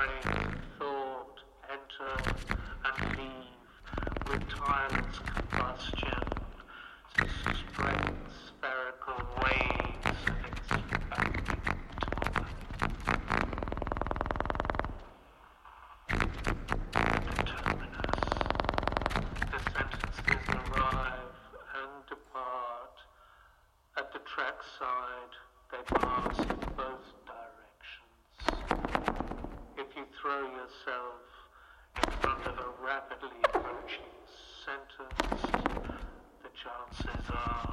train thought enter and leave with tireless combustion, straight spherical waves of expanding time. The terminus. The sentences arrive and depart. At the trackside, they pass in both directions. If you throw yourself in front of a rapidly approaching sentence, the chances are